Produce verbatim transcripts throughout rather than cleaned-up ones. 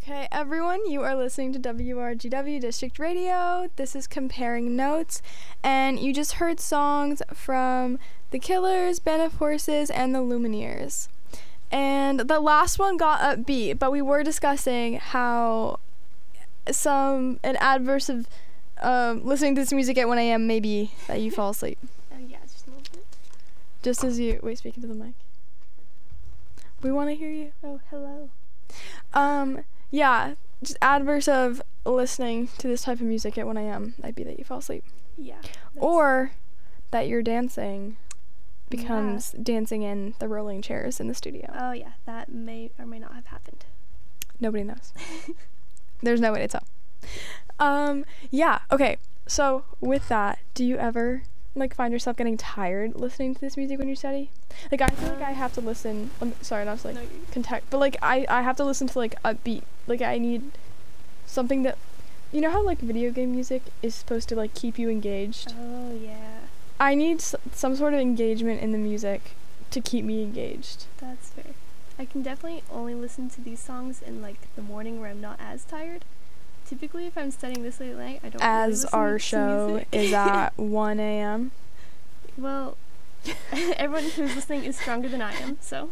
Okay, everyone, you are listening to W R G W District Radio. This is Comparing Notes, and you just heard songs from The Killers, Band of Horses, and The Lumineers. And the last one got upbeat, but we were discussing how some an adverse of um, listening to this music at one a.m. may be that you fall asleep. Oh yeah, just a little bit. Just as you wait, speak into the mic. We want to hear you. Oh, hello. Um, yeah, just adverse of listening to this type of music at one a.m. might be that you fall asleep. Yeah. Or that your dancing becomes Yeah. dancing in the rolling chairs in the studio. Oh yeah, that may or may not have happened. Nobody knows. There's no way to tell. Um, yeah, okay. So with that, do you ever like find yourself getting tired listening to this music when you study? Like I feel like I have to listen. Um, sorry, not to like No, you- context, but like I I have to listen to like upbeat. Like I need something that, you know how like video game music is supposed to like keep you engaged. Oh yeah, I need s- some sort of engagement in the music to keep me engaged. that's fair. I can definitely only listen to these songs in like the morning where I'm not as tired. Typically, if I'm studying this late at night, I don't. really As listen our to show music. is at one a.m. Well, everyone who's listening is stronger than I am, so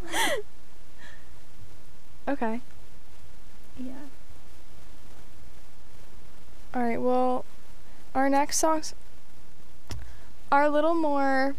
Okay. yeah. All right. Well, our next songs are a little more.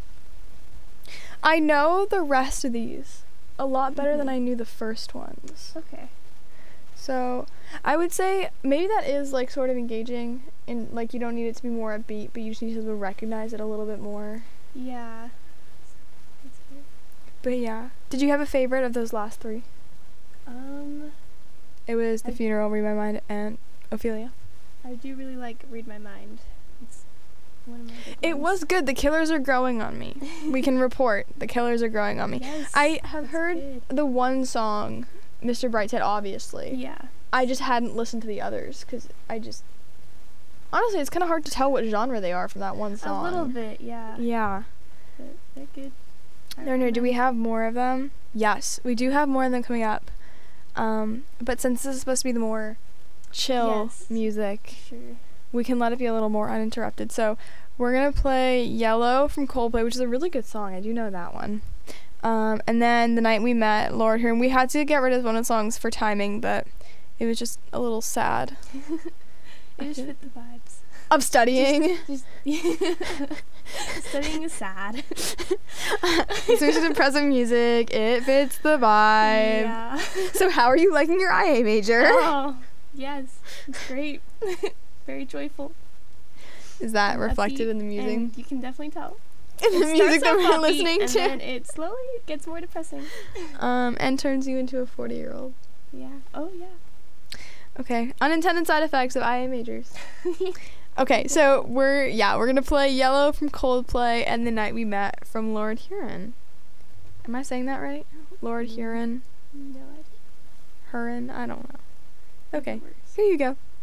I know the rest of these a lot better than Mhm. I knew the first ones. Okay. So I would say maybe that is like sort of engaging, and like you don't need it to be more upbeat, but you just need to recognize it a little bit more. Yeah. That's fair. But yeah, did you have a favorite of those last three? Um, It was The I- Funeral, Read My Mind, and Ophelia. I do really like Read My Mind. It's one of my big It was ones. good. The killers are growing on me. We can report the killers are growing on me. Yes, I have that's heard good. the one song, Mister Brightside, obviously. Yeah. I just hadn't listened to the others because I just honestly, it's kind of hard to tell what genre they are from that one song. A little bit, yeah. Yeah. But they're good. I No, no. Do we recommend- have more of them? Yes, we do have more of them coming up. Um, but since this is supposed to be the more chill Yes. music, Sure. we can let it be a little more uninterrupted. So we're gonna play Yellow from Coldplay, which is a really good song. I do know that one. Um, and then The Night We Met, Lord Huron. We had to get rid of one of the songs for timing, but it was just a little sad. It just feel- fit the vibes. Of studying. Just studying is sad. Listening to depressive music, it fits the vibe. Yeah. So how are you liking your I A major? Oh, yes. It's great. Very joyful. Is that and reflected upbeat, in the music? and you can definitely tell. In the It music that starts we're off upbeat, listening and to? then it slowly gets more depressing. Um, and turns you into a forty-year-old. Yeah. Oh, yeah. Okay, unintended side effects of I A majors. Okay, so we're, yeah, we're gonna play Yellow from Coldplay and The Night We Met from Lord Huron. Am I saying that right? Lord Mm. Huron? No idea. Huron? I don't know. Okay, Works. here you go.